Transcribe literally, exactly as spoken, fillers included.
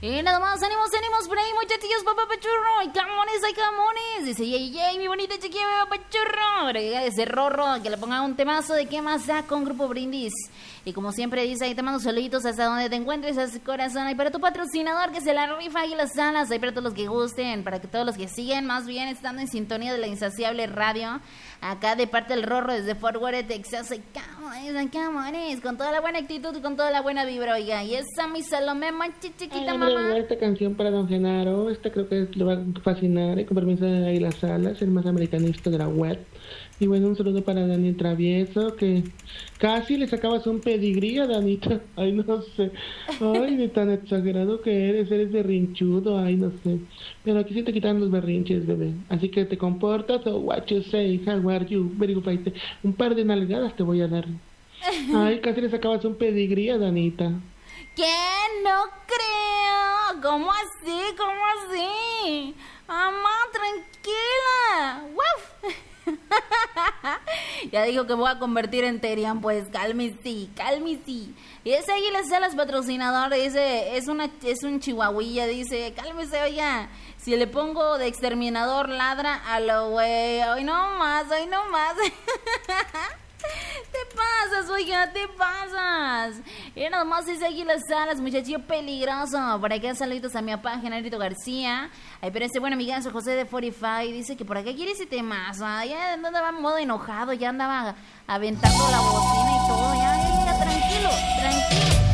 Y nada más, ánimos, ánimos por ahí, muchachillos, papá pachurro. Y camones, hay camones. Dice, yay, yay, mi bonita chiquilla, papá pachurro. Agrega ese rorro, que le ponga un temazo de qué más da con Grupo Brindis. Y como siempre dice, ahí te mando saluditos hasta donde te encuentres, a ese corazón. Y para tu patrocinador que se la rifa ahí las salas. Ahí para todos los que gusten, para que todos los que siguen, más bien estando en sintonía de la insaciable radio. Acá de parte del Rorro desde Fort Worth, Texas. Ay, camones, camones, con toda la buena actitud y con toda la buena vibra, oiga. Y esa mi Salomé, manchi chiquita, Ay, mamá. Esta canción para don Genaro, esta creo que le va a fascinar, y con permiso de Águila Salas, el más americanista de la web. Y bueno, un saludo para Daniel Travieso, que casi le sacabas un pedigrí a Danita. Ay, no sé. Ay, de tan exagerado que eres, eres berrinchudo, ay, no sé. Pero aquí sí te quitan los berrinches, bebé. Así que te comportas, o what you say, how are you, very good fight. Un par de nalgadas te voy a dar. Ay, casi le sacabas un pedigrí a Danita. ¿Qué? No creo. ¿Cómo así? ¿Cómo así? Mamá, tranquila. ¡Wuf! Ya dijo que me voy a convertir en Terian, pues cálmese, cálmese. Y ese Águila Salas patrocinador, dice, es una es un chihuahuilla, dice, cálmese, oiga. Si le pongo de exterminador ladra a lo güey. Hoy no más, hoy no más. Te pasas, oiga, te pasas. Y nada más dice Águila Salas, muchachillo peligroso. Por acá saluditos a mi papá, Genarito García. Ay, pero este buen amigazo José de cuarenta y cinco dice que por acá quiere ese temazo. Ya andaba en modo enojado, ya andaba aventando la bocina y todo. Ya, ya, ya, tranquilo, tranquilo.